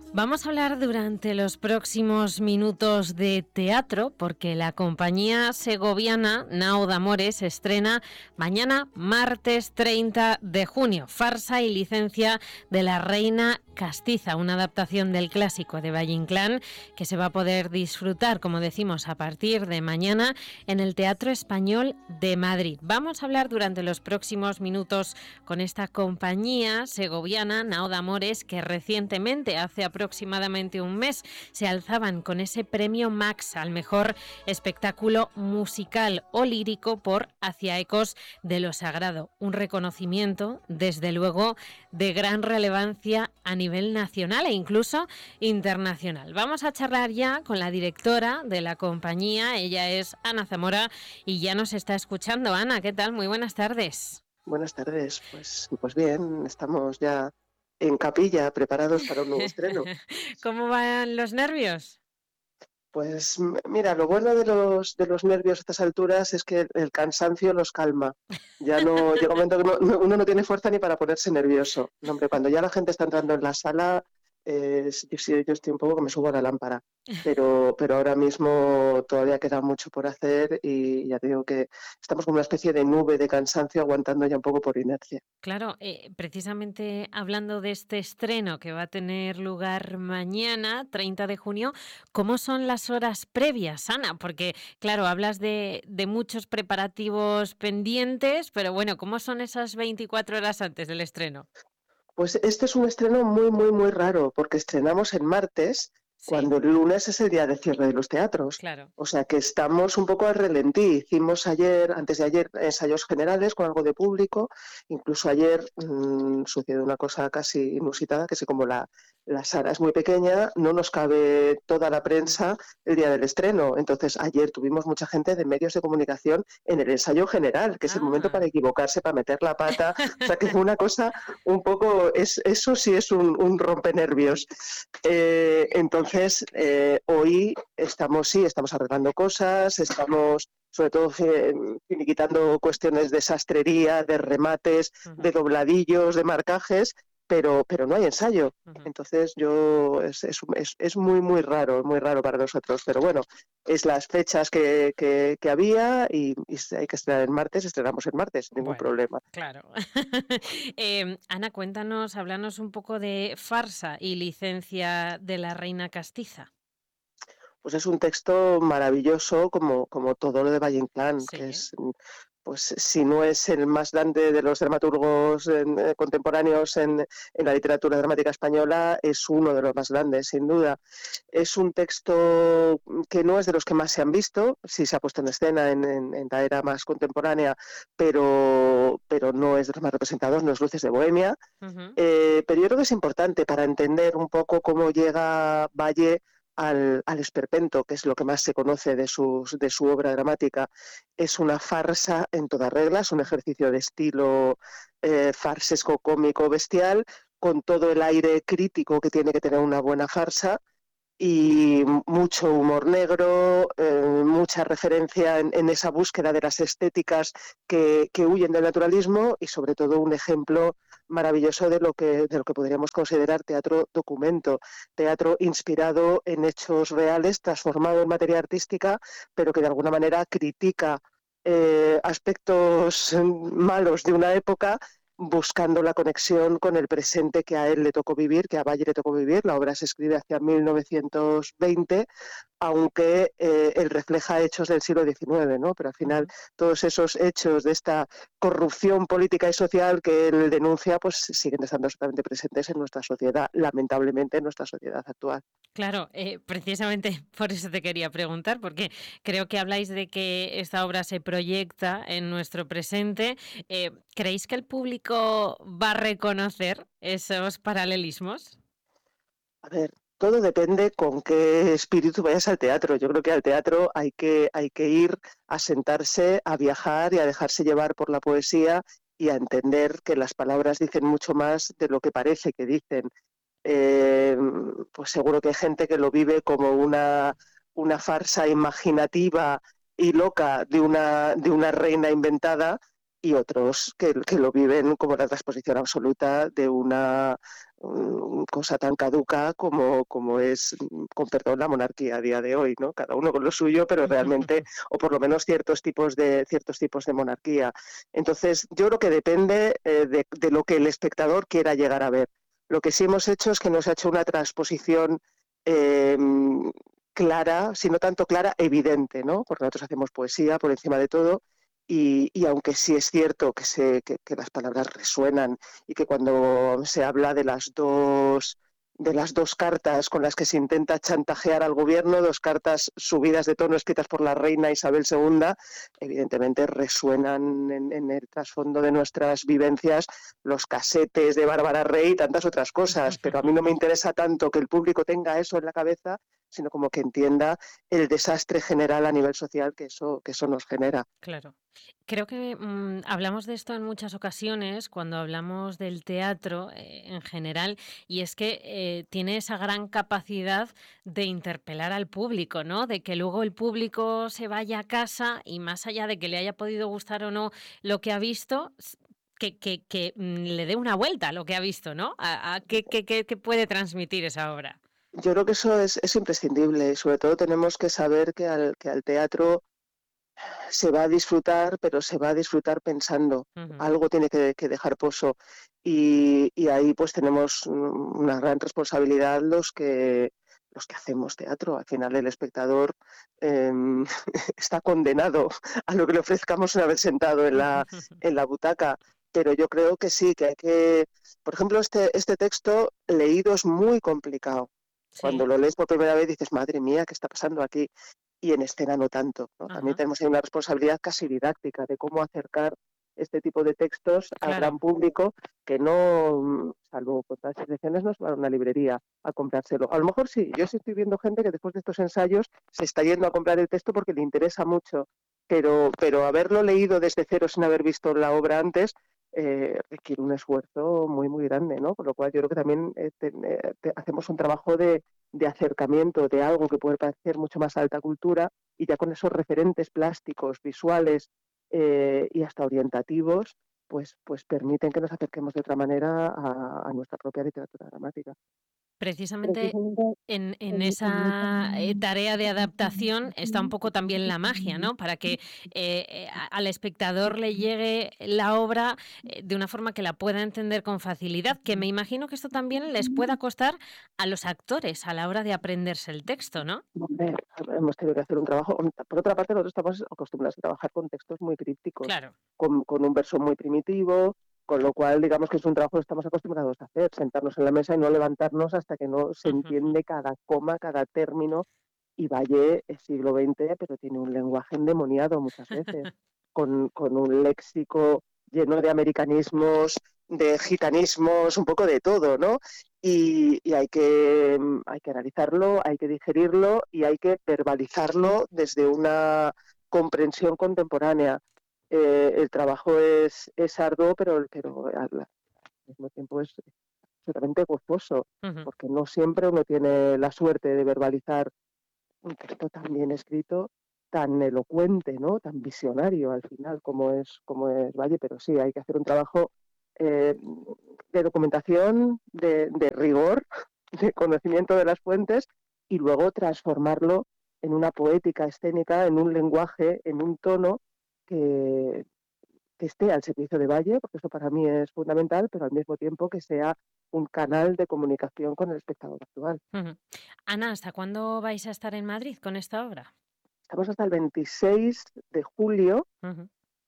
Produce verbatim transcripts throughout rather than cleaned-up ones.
Vamos a hablar durante los próximos minutos de teatro porque la compañía segoviana Nao de Amores estrena mañana martes treinta de junio Farsa y licencia de la Reina Castiza, una adaptación del clásico de Valle Inclán que se va a poder disfrutar, como decimos, a partir de mañana en el Teatro Español de Madrid. Vamos a hablar durante los próximos minutos con esta compañía segoviana Nao de Amores que recientemente, hace aproximadamente un mes, se alzaban con ese premio Max al mejor espectáculo musical o lírico por Hacia ecos de lo sagrado, un reconocimiento desde luego de gran relevancia a nivel nacional e incluso internacional. Vamos a charlar ya con la directora de la compañía, ella es Ana Zamora y ya nos está escuchando. Ana, ¿qué tal? Muy buenas tardes. Buenas tardes, pues, pues bien, estamos ya en capilla, preparados para un nuevo estreno. ¿Cómo van los nervios? Pues mira, lo bueno de los de los nervios a estas alturas es que el cansancio los calma. Ya no llega un momento que no, no, uno no tiene fuerza ni para ponerse nervioso. No, hombre, cuando ya la gente está entrando en la sala, eh, sí, sí, yo estoy un poco que me subo a la lámpara. Pero, pero ahora mismo todavía queda mucho por hacer y ya te digo que estamos como una especie de nube de cansancio aguantando ya un poco por inercia. Claro, eh, precisamente hablando de este estreno que va a tener lugar mañana, treinta de junio, ¿cómo son las horas previas, Ana? Porque, claro, hablas de, de muchos preparativos pendientes, pero bueno, ¿cómo son esas veinticuatro horas antes del estreno? Pues este es un estreno muy, muy, muy raro, porque estrenamos en martes, Sí, cuando el lunes es el día de cierre de los teatros. claro. O sea que estamos un poco al relentí. Hicimos ayer, antes de ayer, ensayos generales con algo de público. Incluso ayer mmm, sucedió una cosa casi inusitada, que es que como la, la sala es muy pequeña, no nos cabe toda la prensa el día del estreno. Entonces ayer tuvimos mucha gente de medios de comunicación en el ensayo general, que es el momento para Ah. equivocarse, para meter la pata. O sea que fue una cosa un poco, es, eso sí es un, un rompenervios. Eh, entonces, eh, hoy estamos, sí, estamos arreglando cosas, estamos sobre todo finiquitando cuestiones de sastrería, de remates, Uh-huh. de dobladillos, de marcajes, pero, pero no hay ensayo. Uh-huh. Entonces yo es, es, es, es muy, muy raro, muy raro para nosotros, pero bueno, es las fechas que, que, que había y, y hay que estrenar el martes, estrenamos el martes, ningún Bueno, problema. claro. eh, Ana, cuéntanos, háblanos un poco de Farsa y licencia de la Reina Castiza. Pues es un texto maravilloso como, como todo lo de Valle Inclán, que Sí. es, pues si no es el más grande de los dramaturgos en, eh, contemporáneos en, en la literatura dramática española, es uno de los más grandes, sin duda. Es un texto que no es de los que más se han visto, sí se ha puesto en escena en, en, en la era más contemporánea, pero, pero no es de los más representados, no es Luces de Bohemia. Uh-huh. Eh, pero yo creo que es importante para entender un poco cómo llega Valle al, al esperpento, que es lo que más se conoce de, sus, de su obra dramática. Es una farsa en toda regla, es un ejercicio de estilo eh, farsesco, cómico, bestial, con todo el aire crítico que tiene que tener una buena farsa y mucho humor negro, eh, mucha referencia en, en esa búsqueda de las estéticas que, que huyen del naturalismo y sobre todo un ejemplo maravilloso de lo que de lo que podríamos considerar teatro documento, teatro inspirado en hechos reales, transformado en materia artística, pero que de alguna manera critica eh, aspectos malos de una época buscando la conexión con el presente que a él le tocó vivir, que a Valle le tocó vivir. La obra se escribe hacia mil novecientos veinte, aunque eh, él refleja hechos del siglo diecinueve, ¿no? Pero al final Uh-huh. todos esos hechos de esta corrupción política y social que él denuncia, pues siguen estando absolutamente presentes en nuestra sociedad, lamentablemente en nuestra sociedad actual. Claro, eh, precisamente por eso te quería preguntar, porque creo que habláis de que esta obra se proyecta en nuestro presente. Eh, ¿Creéis que el público va a reconocer esos paralelismos? A ver, todo depende con qué espíritu vayas al teatro. Yo creo que al teatro hay que, hay que ir a sentarse, a viajar y a dejarse llevar por la poesía y a entender que las palabras dicen mucho más de lo que parece que dicen. Eh, pues seguro que hay gente que lo vive como una, una farsa imaginativa y loca de una, de una reina inventada, y otros que, que lo viven como la transposición absoluta de una um, cosa tan caduca como, como es, con perdón, la monarquía a día de hoy, ¿no? Cada uno con lo suyo, pero realmente, o por lo menos ciertos tipos de, ciertos tipos de monarquía. Entonces, yo creo que depende eh, de, de lo que el espectador quiera llegar a ver. Lo que sí hemos hecho es que nos ha hecho una transposición eh, clara, si no tanto clara, evidente, ¿no? Porque nosotros hacemos poesía por encima de todo. Y, y aunque sí es cierto que, se, que, que las palabras resuenan y que cuando se habla de las dos de las dos cartas con las que se intenta chantajear al gobierno, dos cartas subidas de tono escritas por la reina Isabel segunda, evidentemente resuenan en, en el trasfondo de nuestras vivencias los casetes de Bárbara Rey y tantas otras cosas, pero a mí no me interesa tanto que el público tenga eso en la cabeza, sino como que entienda el desastre general a nivel social que eso, que eso nos genera. Claro. Creo que mm, hablamos de esto en muchas ocasiones cuando hablamos del teatro eh, en general, y es que eh, tiene esa gran capacidad de interpelar al público, ¿no? De que luego el público se vaya a casa y más allá de que le haya podido gustar o no lo que ha visto, s- que, que, que mm, le dé una vuelta a lo que ha visto, ¿no? A, a qué, qué- qué- qué puede transmitir esa obra. Yo creo que eso es, es imprescindible y sobre todo tenemos que saber que al, que al teatro se va a disfrutar, pero se va a disfrutar pensando. Ujú. Algo tiene que, que dejar pozo y, y ahí pues tenemos una gran responsabilidad los que los que hacemos teatro. Al final el espectador eh, está condenado a lo que le ofrezcamos una vez sentado en la, en la butaca. Pero yo creo que sí, que hay que... Por ejemplo, este, este texto leído es muy complicado. Cuando Sí, lo lees por primera vez dices, madre mía, ¿qué está pasando aquí? Y en escena no tanto, ¿no? También ajá, tenemos ahí una responsabilidad casi didáctica de cómo acercar este tipo de textos al gran claro. público que no, salvo por las excepciones, no se va a una librería a comprárselo. A lo mejor sí, yo sí estoy viendo gente que después de estos ensayos se está yendo a comprar el texto porque le interesa mucho, pero, pero haberlo leído desde cero sin haber visto la obra antes eh, requiere un esfuerzo muy, muy grande, ¿no? Por lo cual yo creo que también eh, te, eh, te, hacemos un trabajo de de acercamiento de algo que puede parecer mucho más alta cultura y ya con esos referentes plásticos, visuales eh, y hasta orientativos, pues, pues permiten que nos acerquemos de otra manera a, a nuestra propia literatura dramática. Precisamente Precisamente en, en en, en esa... esa eh, tarea de adaptación está un poco también la magia, ¿no? Para que eh, eh, a- al espectador le llegue la obra eh, de una forma que la pueda entender con facilidad, que me imagino que esto también les pueda costar a los actores a la hora de aprenderse el texto, ¿no? Hombre, hemos tenido que hacer un trabajo. Por otra parte, nosotros estamos acostumbrados a trabajar con textos muy crípticos, Claro. con, con un verso muy primitivo, con lo cual, digamos que es un trabajo que estamos acostumbrados a hacer, sentarnos en la mesa y no levantarnos hasta que no se entiende cada coma, cada término. Y Valle es siglo veinte, pero tiene un lenguaje endemoniado muchas veces, con, con un léxico lleno de americanismos, de gitanismos, un poco de todo, ¿no? Y, y hay, que, hay que analizarlo, hay que digerirlo y hay que verbalizarlo desde una comprensión contemporánea. Eh, el trabajo es, es arduo, pero, pero al mismo tiempo es absolutamente gozoso, Ujú. porque no siempre uno tiene la suerte de verbalizar un texto tan bien escrito, tan elocuente, ¿no? Tan visionario al final como es, como es Valle, pero sí, hay que hacer un trabajo eh, de documentación, de, de rigor, de conocimiento de las fuentes y luego transformarlo en una poética escénica, en un lenguaje, en un tono que, que esté al servicio de Valle, porque eso para mí es fundamental, pero al mismo tiempo que sea un canal de comunicación con el espectador actual. Ujú. Ana, ¿hasta cuándo vais a estar en Madrid con esta obra? Estamos hasta el veintiséis de julio Ujú.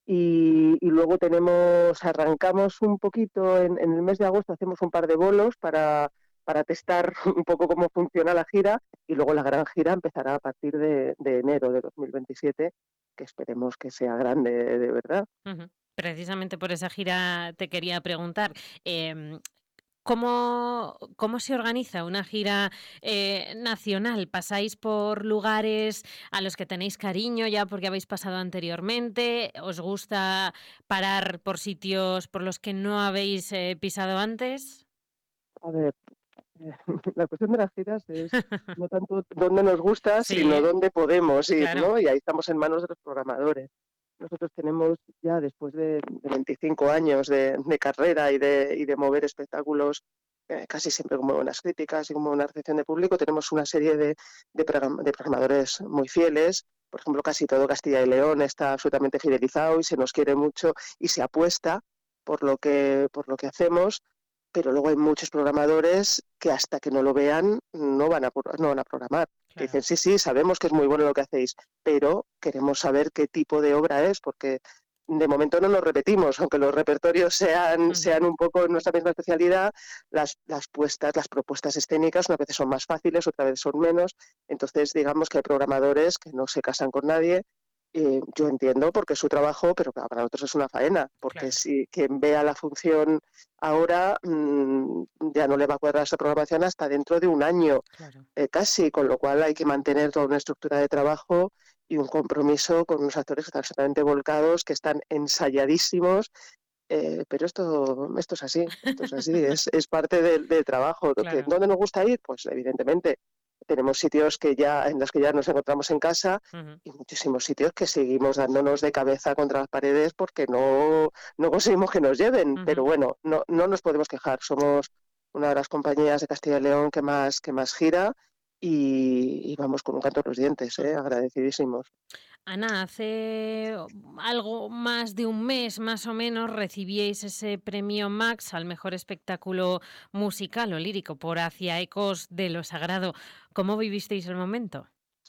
y, y luego tenemos, arrancamos un poquito en, en el mes de agosto, hacemos un par de bolos para, para testar un poco cómo funciona la gira y luego la gran gira empezará a partir de, de enero de dos mil veintisiete, que esperemos que sea grande de verdad. Ujú. Precisamente por esa gira te quería preguntar. em, ¿Cómo, cómo se organiza una gira eh, nacional? ¿Pasáis por lugares a los que tenéis cariño ya porque habéis pasado anteriormente? ¿Os gusta parar por sitios por los que no habéis eh, pisado antes? A ver, la cuestión de las giras es no tanto dónde nos gusta, sino Sí, dónde podemos ir, claro. ¿no? Y ahí estamos en manos de los programadores. nosotros tenemos ya después de, de veinticinco años de, de carrera y de, y de mover espectáculos eh, casi siempre con muy buenas críticas y con buena recepción de público, tenemos una serie de, de, program- de programadores muy fieles. Por ejemplo, casi todo Castilla y León está absolutamente fidelizado y se nos quiere mucho y se apuesta por lo que, por lo que hacemos, pero luego hay muchos programadores que hasta que no lo vean no van a, no van a programar. Que Claro. dicen, sí, sí, sabemos que es muy bueno lo que hacéis, pero queremos saber qué tipo de obra es, porque de momento no nos repetimos, aunque los repertorios sean, Uh-huh. sean un poco nuestra misma especialidad, las, las puestas, las propuestas escénicas unas veces son más fáciles, otras veces son menos. Entonces, digamos que hay programadores que no se casan con nadie. Eh, yo entiendo porque es su trabajo, pero para nosotros es una faena, porque Claro. si quien vea la función ahora mmm, ya no le va a cuadrar esa programación hasta dentro de un año, Claro. eh, casi, con lo cual hay que mantener toda una estructura de trabajo y un compromiso con unos actores que están absolutamente volcados, que están ensayadísimos, eh, pero esto, esto es así, esto es así, es, es parte del, del trabajo. Claro. ¿Dónde nos gusta ir? Pues evidentemente tenemos sitios que ya, en los que ya nos encontramos en casa Uh-huh. y muchísimos sitios que seguimos dándonos de cabeza contra las paredes porque no, no conseguimos que nos lleven. Uh-huh. Pero bueno, no, no nos podemos quejar. Somos una de las compañías de Castilla y León que más, que más gira y, y vamos con un canto en los dientes, ¿eh? Agradecidísimos. Ana, hace algo más de un mes, más o menos, recibíais ese premio Max al mejor espectáculo musical o lírico por Hacia ecos de lo sagrado. ¿Cómo vivisteis el momento?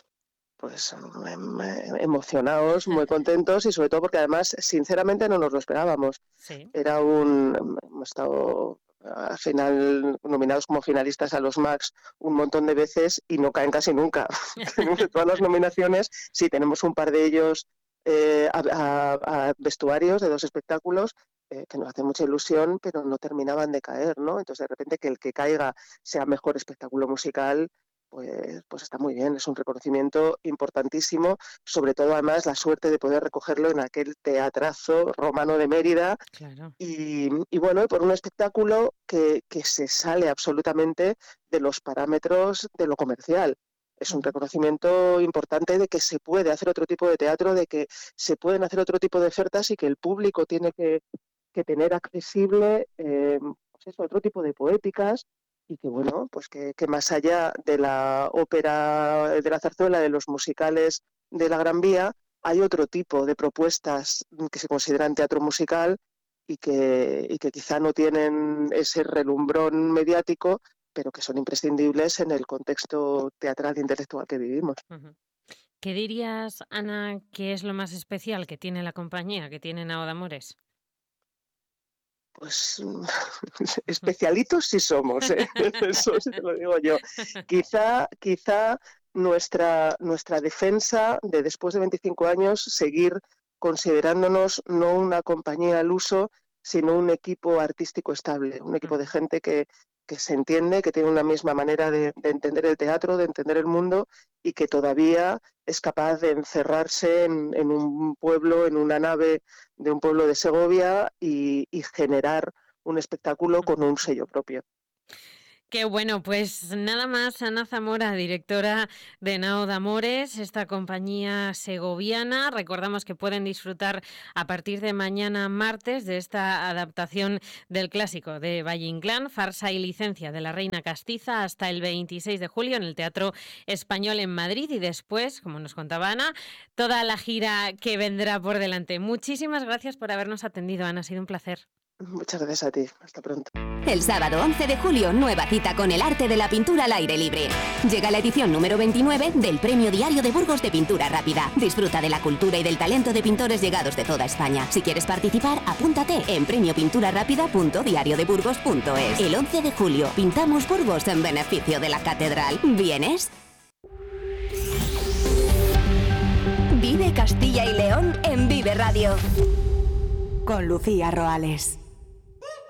Pues em, emocionados, muy contentos y sobre todo porque además, sinceramente, no nos lo esperábamos. Sí. Era un... Hemos estado al final nominados como finalistas a los Max un montón de veces y no caen casi nunca. De todas las nominaciones, sí, tenemos un par de ellos eh, a, a, a vestuarios de dos espectáculos eh, que nos hace mucha ilusión, pero no terminaban de caer, ¿no? Entonces, de repente, que el que caiga sea mejor espectáculo musical, Pues, pues está muy bien, es un reconocimiento importantísimo, sobre todo además la suerte de poder recogerlo en aquel teatrazo romano de Mérida. Claro. Y, y bueno, por un espectáculo que, que se sale absolutamente de los parámetros de lo comercial. Es un Uh-huh. reconocimiento importante de que se puede hacer otro tipo de teatro, de que se pueden hacer otro tipo de ofertas y que el público tiene que, que tener accesible eh, pues eso, otro tipo de poéticas y que bueno, pues que, que más allá de la ópera de la zarzuela, de los musicales de la Gran Vía, hay otro tipo de propuestas que se consideran teatro musical y que, y que quizá no tienen ese relumbrón mediático, pero que son imprescindibles en el contexto teatral e intelectual que vivimos. Uh-huh. ¿Qué dirías, Ana, que es lo más especial que tiene la compañía, que tiene Nao de Amores? Pues especialitos sí somos, ¿eh? Eso sí te lo digo yo. Quizá, quizá nuestra, nuestra defensa de después de veinticinco años seguir considerándonos no una compañía al uso, sino un equipo artístico estable, un equipo de gente que, que se entiende, que tiene una misma manera de, de entender el teatro, de entender el mundo y que todavía es capaz de encerrarse en, en un pueblo, en una nave de un pueblo de Segovia y, y generar un espectáculo con un sello propio. Qué bueno, pues nada más, Ana Zamora, directora de Nao de Amores, esta compañía segoviana. Recordamos que pueden disfrutar a partir de mañana martes de esta adaptación del clásico de Valle Inclán, Farsa y licencia de la Reina Castiza, hasta el veintiséis de julio en el Teatro Español en Madrid y después, como nos contaba Ana, toda la gira que vendrá por delante. Muchísimas gracias por habernos atendido, Ana, ha sido un placer. Muchas gracias a ti. Hasta pronto. El sábado once de julio, nueva cita con el arte de la pintura al aire libre. Llega la edición número veintinueve del Premio Diario de Burgos de Pintura Rápida. Disfruta de la cultura y del talento de pintores llegados de toda España. Si quieres participar, apúntate en premio pintura rápida punto diario de burgos punto es. El once de julio, pintamos Burgos en beneficio de la catedral. ¿Vienes? Vive Castilla y León en Vive Radio. Con Lucía Roales.